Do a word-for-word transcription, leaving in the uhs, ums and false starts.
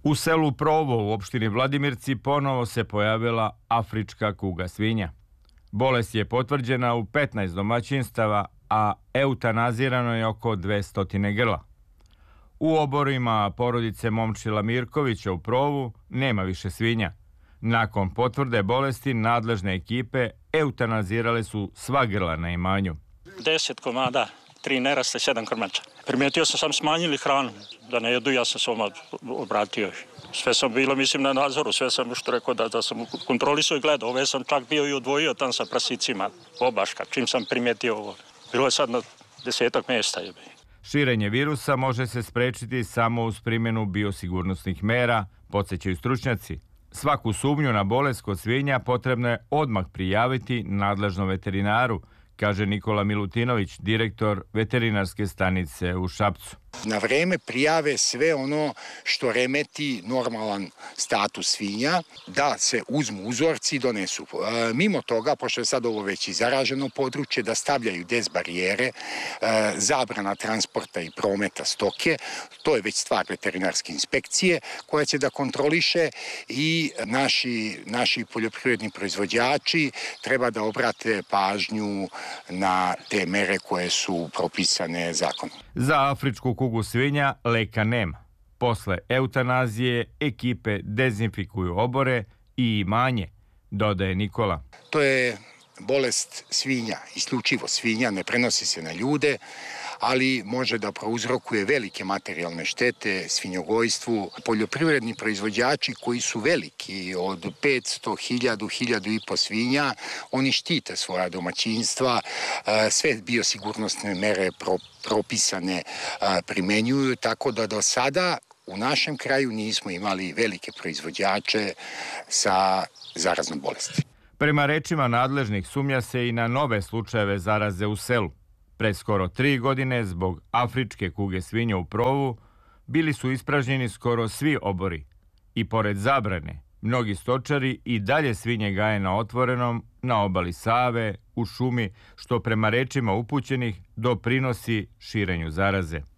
U selu Provo u opštini Vladimirci ponovo se pojavila afrička kuga svinja. Bolest je potvrđena u petnaest domaćinstava, a eutanazirano je oko dvesta grla. U oborima porodice Momčila Mirkovića u Provu nema više svinja. Nakon potvrde bolesti, nadležne ekipe eutanazirale su sva grla na imanju. Deset komada, tri neraste, sedam krmača. Primijetio sam sam smanjili hranu, da ne jedu, ja sam se odmah obratio. Sve sam bilo, mislim, na nadzoru, sve sam što rekao da, da sam kontrolisao i gledao. Ove sam čak bio i odvojio tam sa prasicima, obaška, čim sam primijetio ovo. Bilo je sad na desetak mjesta. Širenje virusa može se sprečiti samo uz primjenu biosigurnosnih mera, podsjećaju stručnjaci. Svaku sumnju na bolest kod svinja potrebno je odmah prijaviti nadležnom veterinaru, kaže Nikola Milutinović, direktor veterinarske stanice u Šapcu. Na vreme prijave sve ono što remeti normalan status svinja, da se uzmu uzorci i donesu. E, mimo toga, pošto je sad ovo već i zaraženo područje, da stavljaju dezbarijere, e, zabrana transporta i prometa stoke, to je već stvar veterinarske inspekcije koja će da kontroliše i naši, naši poljoprivredni proizvođači treba da obrate pažnju na te mere koje su propisane zakonom. Za afričku kugu svinja leka nema. Posle eutanazije ekipe dezinfikuju obore i imanje, dodaje Nikola. To je bolest svinja, isključivo svinja, ne prenosi se na ljude, ali može da prouzrokuje velike materijalne štete svinjogojstvu. Poljoprivredni proizvođači koji su veliki, od petsto, hiljadu, hiljadu i po svinja, oni štite svoja domaćinstva, sve biosigurnosne mere propisane primenjuju, tako da do sada u našem kraju nismo imali velike proizvođače sa zaraznom bolesti. Prema rečima nadležnih, sumnja se i na nove slučajeve zaraze u selu. Pre skoro tri godine, zbog afričke kuge svinja u Provu, bili su ispražnjeni skoro svi obori. I pored zabrane, mnogi stočari i dalje svinje gaje na otvorenom, na obali Save, u šumi, što prema rečima upućenih doprinosi širenju zaraze.